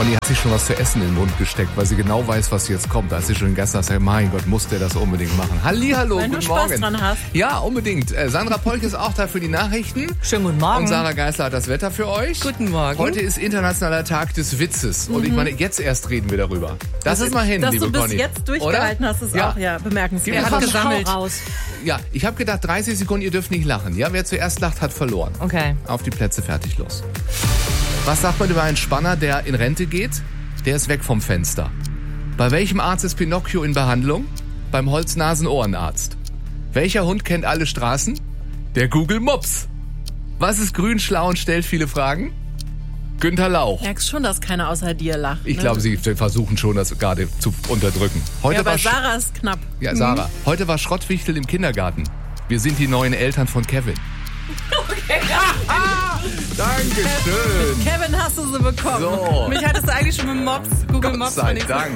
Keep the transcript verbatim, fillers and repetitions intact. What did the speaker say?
Conny hat sich schon was zu essen in den Mund gesteckt, weil sie genau weiß, was jetzt kommt. Als sie schon gestern sagt, mein Gott, muss der das unbedingt machen. Hallihallo, Wenn guten du Spaß Morgen. dran hast. Ja, unbedingt. Äh, Sandra Polk ist auch da für die Nachrichten. Schönen guten Morgen. Und Sarah Geisler hat das Wetter für euch. Guten Morgen. Heute ist Internationaler Tag des Witzes. Und ich meine, jetzt erst reden wir darüber. Das, ist mal hin, Dass liebe du bis Conny. jetzt durchgehalten Oder? hast, ist Ja. auch ja bemerkenswert. Gib Er mir hat was gesammelt. raus. Ja, ich habe gedacht, dreißig Sekunden, ihr dürft nicht lachen. Ja, wer zuerst lacht, hat verloren. Okay. Auf die Plätze, fertig, los. Was sagt man über einen Spanner, der in Rente geht? Der ist weg vom Fenster. Bei welchem Arzt ist Pinocchio in Behandlung? Beim Holz-Nasen-Ohrenarzt. Welcher Hund kennt alle Straßen? Der Google Mops. Was ist grün, schlau und stellt viele Fragen? Günther Lauch. Merkst schon, dass keiner außer dir lacht. Ich ne? glaube, sie versuchen schon, das gerade zu unterdrücken. Heute Ja, bei war Sch- Sarah ist knapp. Ja, Sarah. Heute war Schrottwichtel im Kindergarten. Wir sind die neuen Eltern von Kevin. Okay. Dankeschön. Kevin, hast du sie bekommen? So. Mich hattest du eigentlich schon mit Mops, Google Gott Mops. sei von Dank.